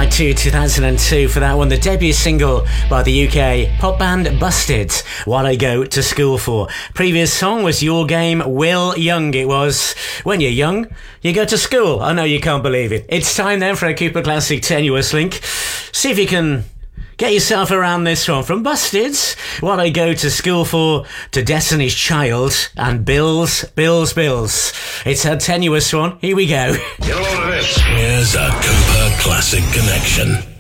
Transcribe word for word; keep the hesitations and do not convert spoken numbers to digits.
to two thousand two for that one, the debut single by the U K pop band Busted, What I Go to School For. Previous song was Your Game, Will Young. It was When You're Young, You Go to School. I know you can't believe it. It's time then for a Cooper Classic Tenuous Link. See if you can get yourself around this one. From Busted, What I Go to School For, to Destiny's Child and Bills, Bills, Bills. It's a tenuous one. Here we go. Get a load of this. Here's a Cooper Classic Connection.